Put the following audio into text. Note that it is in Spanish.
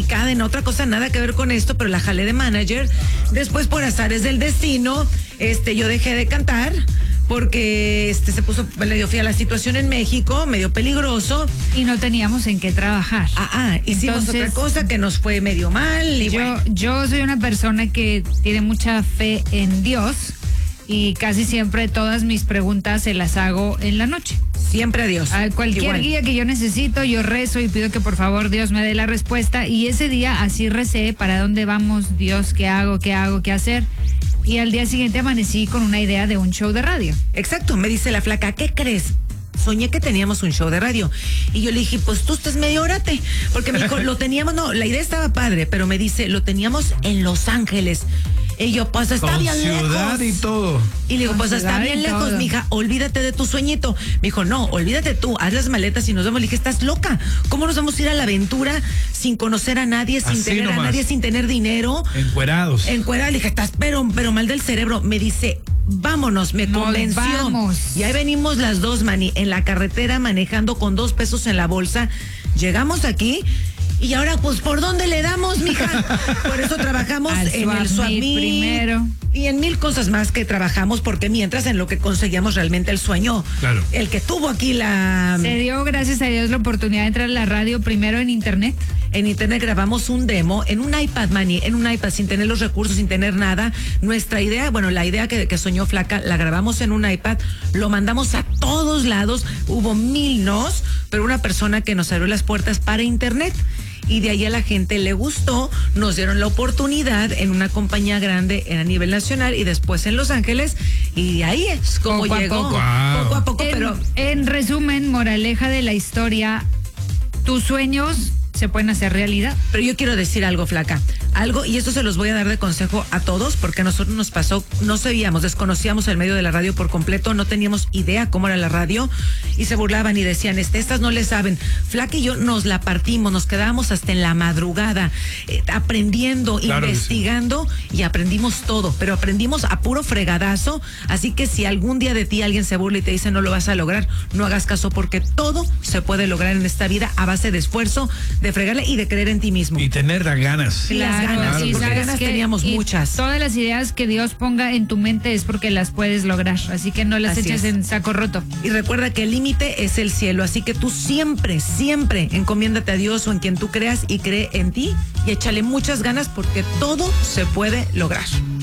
dedicada en otra cosa, nada que ver con esto, pero la jalé de manager. Después, por azares del destino, yo dejé de cantar porque se puso medio fea la situación en México, medio peligroso. Y no teníamos en qué trabajar. Hicimos otra cosa que nos fue medio mal. Y yo soy una persona que tiene mucha fe en Dios y casi siempre todas mis preguntas se las hago en la noche. Siempre a Dios. A cualquier guía que yo necesito, yo rezo y pido que por favor Dios me dé la respuesta. Y ese día así recé, ¿para dónde vamos, Dios? ¿Qué hago? ¿Qué hacer? Y al día siguiente amanecí con una idea de un show de radio. Exacto, me dice la flaca, ¿qué crees? Soñé que teníamos un show de radio. Y yo le dije, pues tú estás medio órate. Porque me dijo, la idea estaba padre, pero me dice, lo teníamos en Los Ángeles. Y yo, pues está bien lejos. Con ciudad y todo. Y le digo, pues está bien lejos, mija, olvídate de tu sueñito. Me dijo, no, olvídate tú, haz las maletas y nos vemos. Le dije, estás loca. ¿Cómo nos vamos a ir a la aventura sin conocer a nadie, sin tener a nadie, sin tener dinero? Encuerados. Le dije, estás pero mal del cerebro. Me dice, vámonos, me convenció. Vamos. Y ahí venimos las dos, Mani, en la carretera manejando con 2 pesos en la bolsa. Llegamos aquí. Y ahora, pues, ¿por dónde le damos, mija? Por eso trabajamos en el Swap-Meet primero. Y en 1000 cosas más que trabajamos, porque mientras en lo que conseguíamos realmente el sueño. Claro. El que tuvo aquí Se dio, gracias a Dios, la oportunidad de entrar a la radio primero en internet. En internet grabamos un demo en un iPad, Manny, en un iPad, sin tener los recursos, sin tener nada. Nuestra idea, la idea que soñó Flaca, la grabamos en un iPad, lo mandamos a todos lados, hubo 1000 nos, pero una persona que nos abrió las puertas para internet. Y de ahí a la gente le gustó, nos dieron la oportunidad en una compañía grande a nivel nacional y después en Los Ángeles, y de ahí es como poco llegó. Poco a poco, pero... En resumen, moraleja de la historia, tus sueños se pueden hacer realidad. Pero yo quiero decir algo, Flaca, y esto se los voy a dar de consejo a todos, porque a nosotros nos pasó, no sabíamos, desconocíamos el medio de la radio por completo, no teníamos idea cómo era la radio, y se burlaban y decían, estas no le saben. Flaca y yo nos la partimos, nos quedábamos hasta en la madrugada, aprendiendo, claro, investigando, y aprendimos todo, pero aprendimos a puro fregadazo, así que si algún día de ti alguien se burla y te dice no lo vas a lograr, no hagas caso, porque todo se puede lograr en esta vida a base de esfuerzo, de fregarle y de creer en ti mismo. Y tener las ganas. Las ganas, porque ganas teníamos muchas. Todas las ideas que Dios ponga en tu mente es porque las puedes lograr, así que no las eches en saco roto. Y recuerda que el límite es el cielo, así que tú siempre encomiéndate a Dios o en quien tú creas y cree en ti y échale muchas ganas porque todo se puede lograr.